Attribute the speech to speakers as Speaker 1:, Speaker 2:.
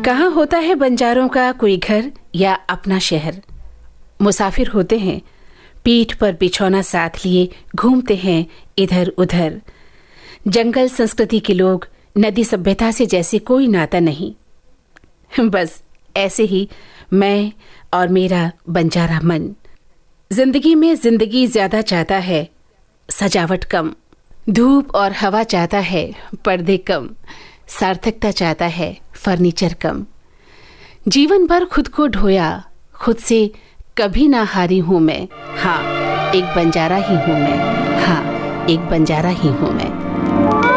Speaker 1: कहाँ होता है बंजारों का कोई घर या अपना शहर। मुसाफिर होते हैं, पीठ पर बिछौना साथ लिए घूमते हैं इधर उधर। जंगल संस्कृति के लोग, नदी सभ्यता से जैसे कोई नाता नहीं। बस ऐसे ही मैं और मेरा बंजारा मन जिंदगी में जिंदगी ज्यादा चाहता है, सजावट कम। धूप और हवा चाहता है, पर्दे कम। सार्थकता चाहता है, फर्नीचर कम। जीवन भर खुद को ढोया, खुद से कभी ना हारी हूं मैं। हाँ, एक बंजारा ही हूं मैं। हाँ, एक बंजारा ही हूं मैं।